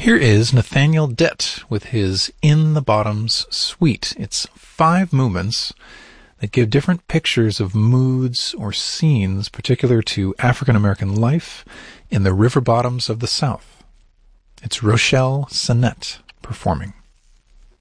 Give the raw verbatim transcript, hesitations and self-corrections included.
Here is Nathaniel Dett with his In the Bottoms Suite. It's five movements that give different pictures of moods or scenes particular to African American life in the river bottoms of the South. It's Rochelle Sennett performing.